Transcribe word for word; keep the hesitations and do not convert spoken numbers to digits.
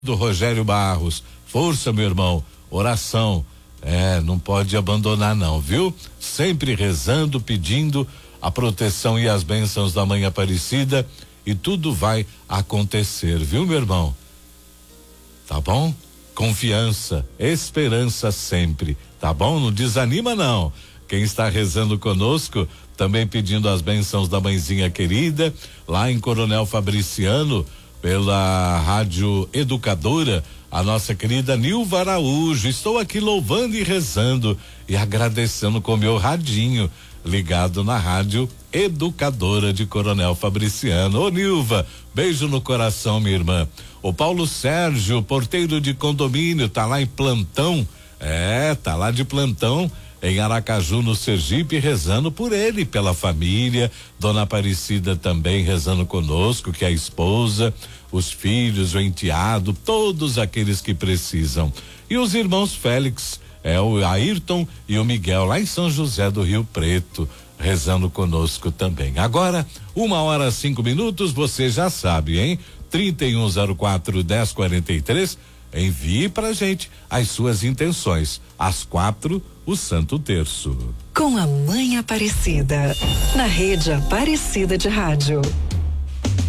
do Rogério Barros. Força, meu irmão, oração, é, não pode abandonar não, viu? Sempre rezando, pedindo a proteção e as bênçãos da Mãe Aparecida e tudo vai acontecer, viu, meu irmão? Tá bom? Confiança, esperança sempre, tá bom? Não desanima não. Quem está rezando conosco, também pedindo as bênçãos da mãezinha querida, lá em Coronel Fabriciano, pela Rádio Educadora, a nossa querida Nilva Araújo. Estou aqui louvando e rezando e agradecendo com meu radinho ligado na Rádio Educadora de Coronel Fabriciano. Ô Nilva, beijo no coração, minha irmã. O Paulo Sérgio, porteiro de condomínio, tá lá em plantão, é, tá lá de plantão em Aracaju, no Sergipe, rezando por ele, pela família. Dona Aparecida também rezando conosco, que é a esposa, os filhos, o enteado, todos aqueles que precisam. E os irmãos Félix, é o Ayrton e o Miguel, lá em São José do Rio Preto, rezando conosco também. Agora, uma hora cinco minutos, você já sabe, hein? trinta e um zero quatro, dez quarenta e três. Envie pra gente as suas intenções. Às quatro, o Santo Terço. Com a Mãe Aparecida, na Rede Aparecida de Rádio.